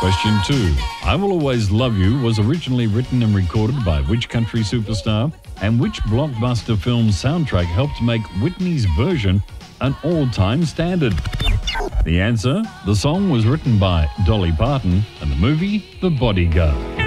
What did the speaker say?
Question 2. I Will Always Love You was originally written and recorded by which country superstar? And which blockbuster film soundtrack helped make Whitney's version an all-time standard? The answer, the song was written by Dolly Parton and the movie The Bodyguard.